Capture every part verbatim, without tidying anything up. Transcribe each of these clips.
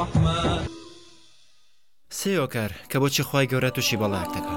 سێ هۆکار کە بۆچی خوای گەورە تووشی بەڵایەک دەکات.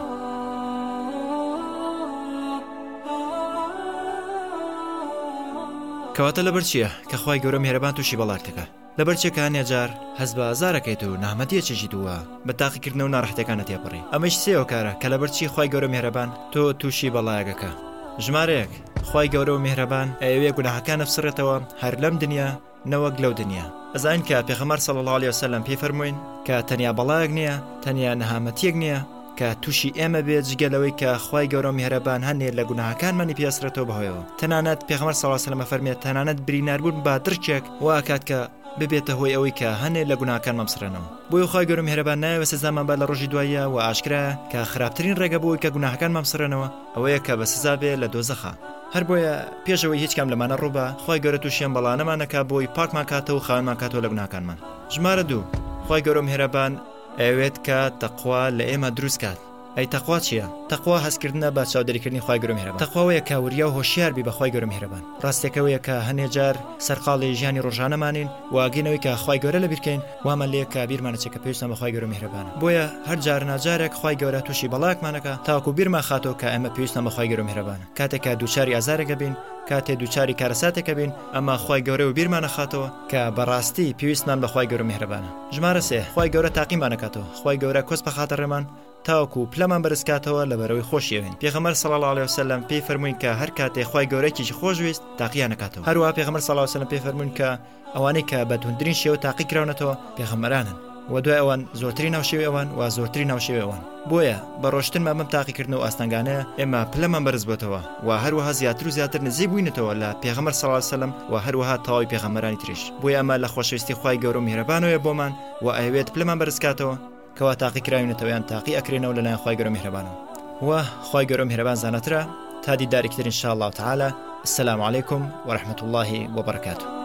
کەواتە لەبەر چییە کە خوای گەورە میهرەبان تووشی بەڵایەک دەکات؟ لەبەر چێکە هەنێجار هەست بە ئازارەکەیت و نەهامەتیەکێکی دووە بە تاقیکردنە و ناڕەحەتیەکانت تێپەڕی. ئەمەش سێ هۆکارە کە لەبەر چی خوای گەورە میهرەبان تۆ تووشی بەڵایەکەکە. ژمارەیەک، خوای گەورە و میهرەبان ئەوێ گوناهەکانە بسڕێتەوە هەر لەم دنیا نەوەک لەو دنیا. ئەزانین کە پێغەمبەر صلی الله علیه وسلم پێی فەرمووین کە تەنیا بەڵایەک نییە، تەنیا نەهامەتیەک نییە کە تووشی ئێمە بێت جگەلەوەی کە خوای گەورە و میهرەبان هەنێ لە گوناهەکانمانی پێسرێتەوە بەهۆیەوە. تەنانەت پێغەمبەر صلی الله علیه وسلم فەرمێت تەنانەت بریناربوون بە درکێک واکات کە ببێتە هۆی ئەوەی کە هەنێ لە گوناهەکان مەبسرێنەوە. بۆیە خوای گەورە و میهرەبان نایەوە سزامان بە لە ڕۆژی دواییە و ئاشکرایە کە خراپترین ڕێگە بۆی کە گوناهەکان مەبسرێنەوە ئەوەیە کە بە سزا بێ لە دۆزەخە. هەر بۆیە پێشەوەی هیچ کام لەمانە ڕووبە خوای گەورە تووشیان بەڵانەمانەکە بۆی پاکمان کاتەوە و خاوێنمان کاتەوە لە گوناهەکانمان. ژمارە دوو، خوای گەورە و میهرەبان ئەوێت کە تەقوا لە ئێمە دروست کات. ئەی تەقوا چییە؟ تەقوا هەستکردنە بە چاودێریکردنی خوای گەورە و میهرەبان. تەقواوەیە کە وریا و هۆشیار بی بە خوای گەورە و میهرەبان. ڕاستیەکەوەیە کە هەندێک جار سەرقاڵی ژیانی ڕۆژانەمانین و ئاگینەوەی کە خوای گەورە لەبیر بکەین وامان لێ کە بیرمانەچێت کە پێویستمان بە خوای گەورە و میهرەبانە. بۆیە هەر جار ناجارێک خوای گەورە تووشی بەڵایەکمانەکە تاوەکو بیرمان خاتەوە کە ئێمە پێویستمان بە خوای گەورە و میهرەبانە. کاتێک کە دووچاری ئازارێکە بین، کاتێ دووچاری کارەساتێکە بین، ئەمە خوای گەورە و بیرمانە خاتەوە کە بەڕاستی پێویستمان بە خوای گەورە و میهرەبانە. ژمارە سێ، خوای گەورە تاقیمانەکاتەوە. خوای گەورە کۆس بەخاتە ڕێمان تاوەکو پلەمان بەرزکاتەوە لەبەرەوەی خۆشیەوێن. پێغەمبەر صلی الله علیه وسلم پێی فەرمووین کە هەر کاتێ خوای گەورەیەکی خۆشویست تاقییان نکاتەوە. هەروەها پێغەمبەر صلی الله علیه وسلم پێی فەرمووین کە ئەوانەی کە بە توندترین شێوە تاقی کراونەتەوە پێغەمبەرانن و دوای ئەوان زۆرترین ناوشێوی ئەوان و زۆرترین ناوشێوی ئەوان. بۆیە بە ڕۆشتنمان بەم تاقیکردن و ئاستانگانەیە ئێمە پلەمان بەرز بۆتەوە و هەروەها زیاتر و زیاتر نزیک بووینەتەوە لە پێغەمبەر صلی الله علیه وسلم و هەروەها تەواوی پێغەمبەرانی تریش. بۆیە ئەمە لە خۆشەویستی خوای گەورە و میهرەبانەوە بۆمان و ئەوێت پلەمان بەرزکاتەوە کەوا تاقی کراوینەتەوەیان تاقی ئەکرێنەوە لەلایەن خوای گەورە و میهرەبانەوە. و خوای گەورە و میهرەبان زانەترە تا دیدارێکتر ئینشاء الله تعالی. السلام علیکم ورحمة الله وبركاته.